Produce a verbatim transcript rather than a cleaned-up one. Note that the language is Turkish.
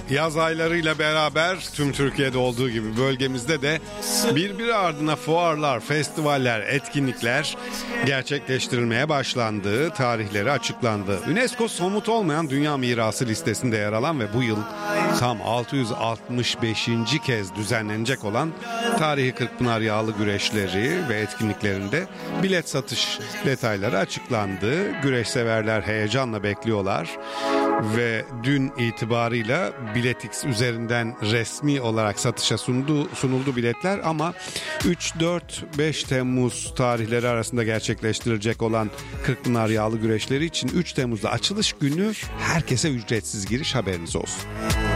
Yaz aylarıyla beraber tüm Türkiye'de olduğu gibi bölgemizde de birbiri ardına fuarlar, festivaller, etkinlikler gerçekleştirilmeye başlandı. Tarihleri açıklandı. UNESCO somut olmayan dünya mirası listesinde yer alan ve bu yıl tam altı yüz altmış beşinci kez düzenlenecek olan Tarihi Kırkpınar Yağlı Güreşleri ve etkinliklerinde bilet satış detayları açıklandı. Güreş severler heyecanla bekliyorlar. Ve dün itibarıyla Biletix üzerinden resmi olarak satışa sundu, sunuldu biletler ama üç, dört, beş Temmuz tarihleri arasında gerçekleştirilecek olan Kırkpınar Yağlı Güreşleri için üç Temmuz'da açılış günü herkese ücretsiz giriş, haberiniz olsun.